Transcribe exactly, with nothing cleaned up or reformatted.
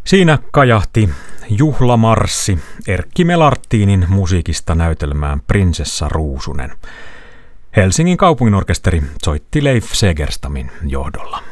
Siinä kajahti juhlamarssi Erkki Melartinin musiikista näytelmään Prinsessa Ruusunen. Helsingin kaupunginorkesteri soitti Leif Segerstamin johdolla.